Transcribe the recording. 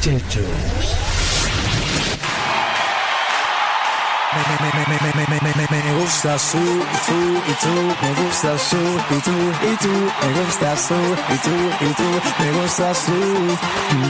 Chechos. Me gusta su y tú, me gusta su y tú, me gusta su y tú, me gusta su.